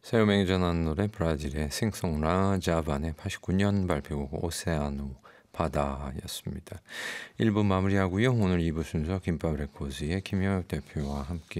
새음악이 전하는 노래 브라질의 싱송라 자반의 89년 발표곡 오세아누 바다였습니다. 1부 마무리하고요. 오늘 2부 순서 김밥 레코드의 김영혁 대표와 함께